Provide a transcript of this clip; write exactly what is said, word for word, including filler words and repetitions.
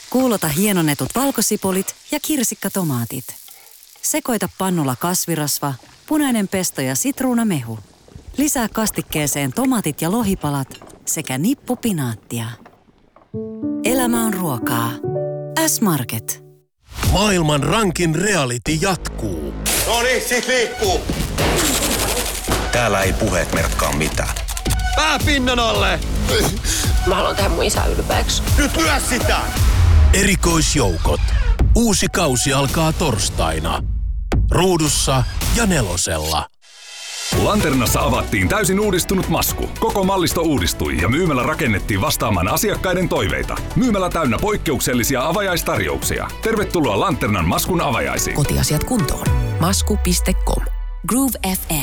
Kuulota hienonnetut valkosipulit ja kirsikkatomaatit. Sekoita pannulla kasvirasva, punainen pesto ja sitruunamehu. Lisää kastikkeeseen tomaatit ja lohipalat sekä nippu pinaattia. Elämä on ruokaa. S-Market. Maailman rankin reality jatkuu. No niin, sit liikkuu. Täällä ei puheet merkkaa mitään. Pää pinnan alle! Mä haluan tehdä mun isä ylpeäksi. Nyt lyö sitä! Erikoisjoukot. Uusi kausi alkaa torstaina. Ruudussa ja Nelosella. Lanternassa avattiin täysin uudistunut Masku. Koko mallisto uudistui ja myymälä rakennettiin vastaamaan asiakkaiden toiveita. Myymälä täynnä poikkeuksellisia avajaistarjouksia. Tervetuloa Lanternan Maskun avajaisiin. Kotiasiat kuntoon. Masku piste com. Groove F M.